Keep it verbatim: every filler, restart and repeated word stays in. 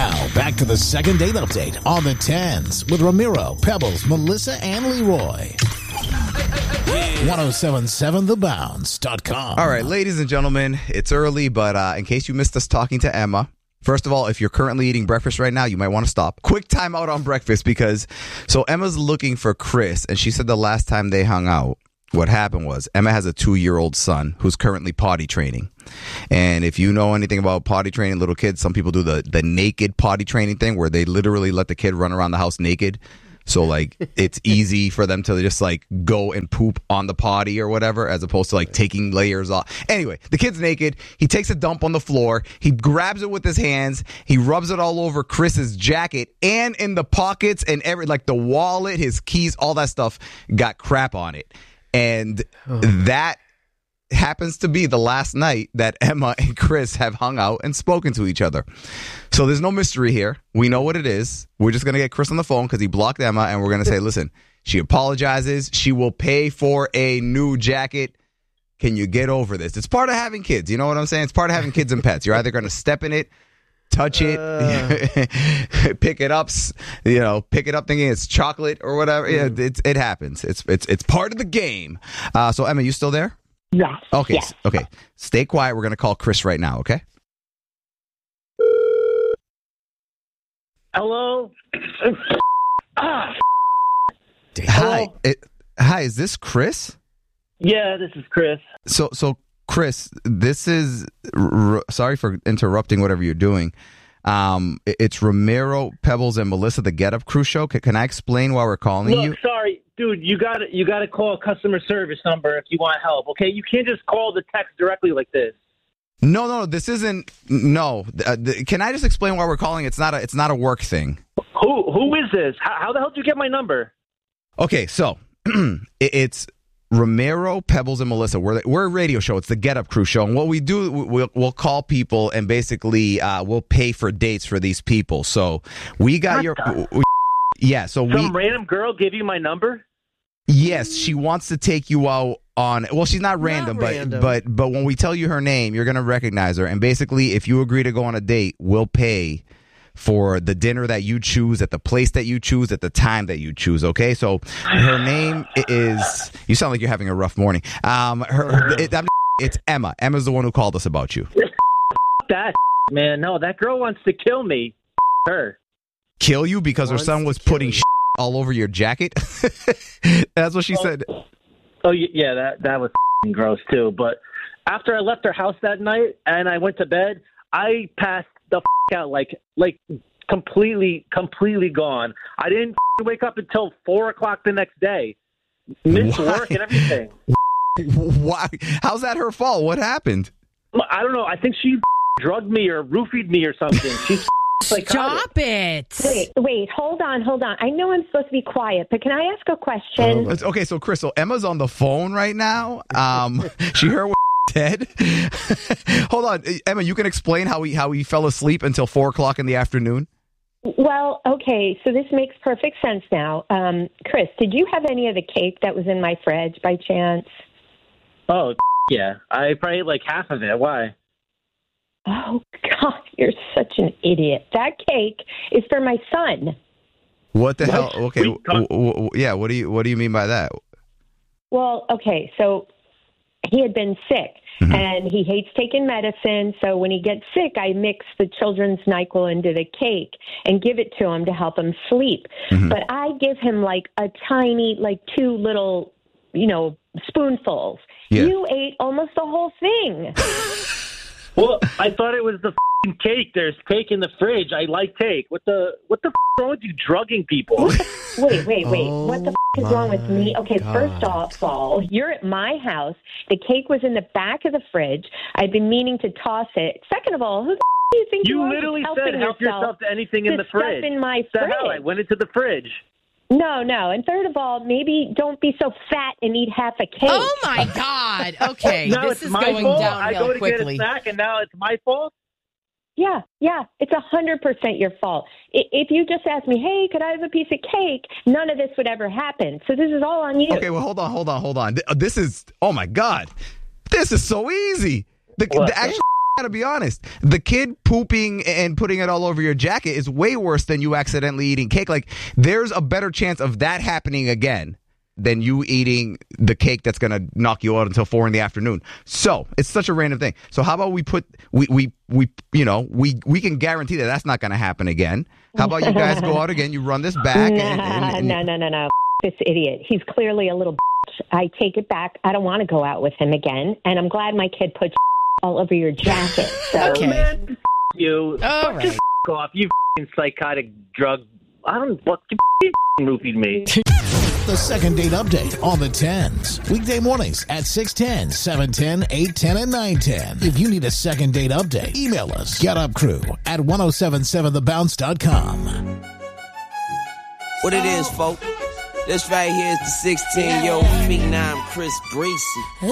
Now, back to the second date update on the tens with Ramiro, Pebbles, Melissa, and Leroy. ten seventy-seven the bounce dot com. All right, ladies and gentlemen, it's early, but uh, in case you missed us talking to Emma, first of all, if you're currently eating breakfast right now, you might want to stop. Quick time out on breakfast because, so Emma's looking for Chris, and she said the last time they hung out, what happened was Emma has a two-year-old son who's currently potty training. And if you know anything about potty training, little kids, some people do the, the naked potty training thing where they literally let the kid run around the house naked. So, like, it's easy for them to just, like, go and poop on the potty or whatever, as opposed to, like, taking layers off. Anyway, the kid's naked. He takes a dump on the floor. He grabs it with his hands. He rubs it all over Chris's jacket and in the pockets and every, like, the wallet, his keys, all that stuff got crap on it. And oh. that happens to be the last night that Emma and Chris have hung out and spoken to each other. So there's no mystery here. We know what it is. We're just going to get Chris on the phone because he blocked Emma, and we're going to say, listen, she apologizes. She will pay for a new jacket. Can you get over this? It's part of having kids. You know what I'm saying? It's part of having kids and pets. You're either going to step in it, touch it, uh. pick it up, you know, pick it up thinking it's chocolate or whatever. Yeah, it, it happens. It's it's it's part of the game. Uh, so, Emma, you still there? Yeah. Okay. Yes. Okay. Stay quiet. We're going to call Chris right now, okay? Hello? ah. Hi. It, hi, is this Chris? Yeah, this is Chris. So, so Chris, this is, r- sorry for interrupting whatever you're doing. Um, it's Ramiro, Pebbles, and Melissa, the Get Up Crew show. Can, can I explain why we're calling Look, you? sorry, dude, you got you got to call a customer service number if you want help, okay? You can't just call the text directly like this. No, no, this isn't, no. Uh, the, can I just explain why we're calling? It's not a, it's not a work thing. Who Who is this? How, how the hell did you get my number? Okay, so it, it's Ramiro, Pebbles, and Melissa. We're we're a radio show. It's the Get Up Crew show, and what we do, we'll, we'll call people and basically uh, we'll pay for dates for these people. So we got what your, the? we, yeah. So some we, random girl give you my number? Yes, she wants to take you out on. Well, she's not random, not but random. but but when we tell you her name, you're gonna recognize her. And basically, if you agree to go on a date, we'll pay for the dinner that you choose, at the place that you choose, at the time that you choose, okay? So her name is, you sound like you're having a rough morning. Um, her, it, I'm, it's Emma. Emma's the one who called us about you. That, man, no, that girl wants to kill me. Her. Kill you because her son was putting all over your jacket? That's what she oh, said. Oh, yeah, that, that was gross, too. But after I left her house that night and I went to bed, I passed the out like like completely completely gone. I didn't wake up until four o'clock the next day. Missed Why? work and everything. Why? How's that her fault? What happened? I don't know. I think she drugged me or roofied me or something. She's psychotic. Stop it. Wait, wait, hold on, hold on. I know I'm supposed to be quiet, but can I ask a question? Oh, okay, so Crystal, Emma's on the phone right now. Um, she heard what dead. Hold on, Emma. You can explain how he how he fell asleep until four o'clock in the afternoon. Well, okay, so this makes perfect sense now. Um, Chris, did you have any of the cake that was in my fridge by chance? Oh, yeah. I probably ate like half of it. Why? Oh, God, you're such an idiot. That cake is for my son. What the What? hell? Okay, Wait, w- w- w- yeah. What do you what do you mean by that? Well, okay, so he had been sick, mm-hmm. and he hates taking medicine, so when he gets sick, I mix the children's NyQuil into the cake and give it to him to help him sleep. Mm-hmm. But I give him, like, a tiny, like, two little, you know, spoonfuls. Yeah. You ate almost the whole thing. Well, I thought it was the f***ing cake. There's cake in the fridge. I like cake. What the what the f*** wrong with you drugging people? Wait, wait, wait. Oh, what the f*** is wrong with me? Okay, God. first off, all, you're at my house. The cake was in the back of the fridge. I've been meaning to toss it. Second of all, who the f*** do you think you, You are literally helping said help yourself to anything in to the fridge. Stuff in my the fridge. hell? I went into the fridge. No, no. And third of all, maybe don't be so fat and eat half a cake. Oh, my God. Okay, now this it's is my going fault. I downhill go to quickly. get a snack, and now it's my fault? Yeah, yeah. It's one hundred percent your fault. I- If you just asked me, hey, could I have a piece of cake, none of this would ever happen. So this is all on you. Okay, well, hold on, hold on, hold on. This is, oh my God, this is so easy. The, What? the actual gotta be honest. The kid pooping and putting it all over your jacket is way worse than you accidentally eating cake. Like, there's a better chance of that happening again than you eating the cake that's going to knock you out until four in the afternoon. So it's such a random thing. So how about we put, we, we, we you know, we, we can guarantee that that's not going to happen again. How about you guys go out again, you run this back? And, and, and, no, no, no, no. This idiot. He's clearly a little bitch. I take it back. I don't want to go out with him again. And I'm glad my kid put all over your jacket. So. Okay. Man, you. All Fuck right. your off, you psychotic drug. I don't. What you roofied me. The second date update on the tens. Weekday mornings at six ten, seven ten, eight ten, and nine ten. If you need a second date update, email us. GetUpCrew at ten seventy-seven the bounce dot com. What it is, folk? This right here is the sixteen-year-old phenom Chris Breezy.